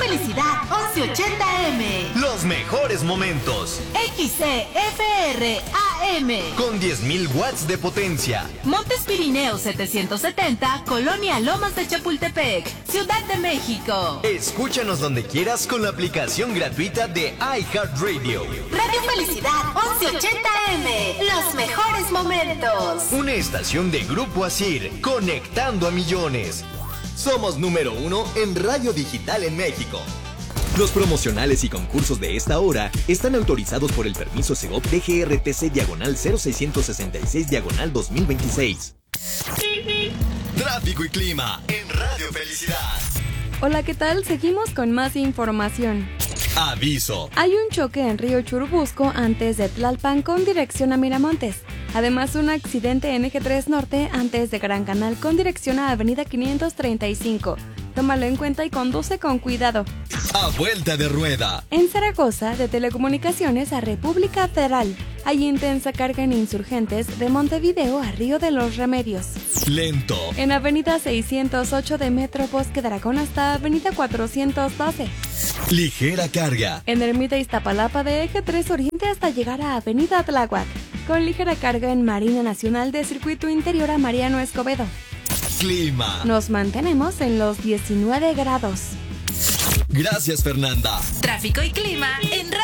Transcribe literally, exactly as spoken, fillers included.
Felicidad once ochenta eme. Los mejores momentos. X C F R A M. Con diez mil watts de potencia. Montes Pirineos setecientos setenta, Colonia Lomas de Chapultepec, Ciudad de México. Escúchanos donde quieras con la aplicación gratuita de iHeartRadio. Radio Felicidad once ochenta eme. Los mejores momentos. Una estación de Grupo Asir, conectando a millones. Somos número uno en radio digital en México. Los promocionales y concursos de esta hora están autorizados por el permiso Segov D G R T C diagonal cero seiscientos sesenta y seis diagonal dos mil veintiséis. Tráfico y clima en Radio Felicidad. Hola, ¿qué tal? Seguimos con más información. Aviso. Hay un choque en Río Churubusco antes de Tlalpan con dirección a Miramontes. Además, un accidente en Eje tres Norte antes de Gran Canal con dirección a Avenida quinientos treinta y cinco. Tómalo en cuenta y conduce con cuidado. A vuelta de rueda. En Zaragoza, de Telecomunicaciones a República Federal, hay intensa carga en Insurgentes de Montevideo a Río de los Remedios. Lento. En Avenida seiscientos ocho de Metro Bosque Dragón hasta Avenida cuatrocientos doce. Ligera carga. En Ermita Iztapalapa de Eje tres Oriente hasta llegar a Avenida Tláhuac. Con ligera carga en Marina Nacional de Circuito Interior a Mariano Escobedo. Clima. Nos mantenemos en los diecinueve grados. Gracias, Fernanda. Tráfico y clima en